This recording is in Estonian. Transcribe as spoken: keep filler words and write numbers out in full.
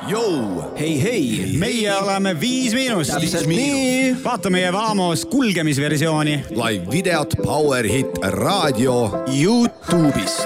Jou! Hei, hei! Meie oleme Viis Miinust. Täpselt nii. Vaata meie Vamos kulgemisversiooni. Live videot Power Hit raadio YouTube'is.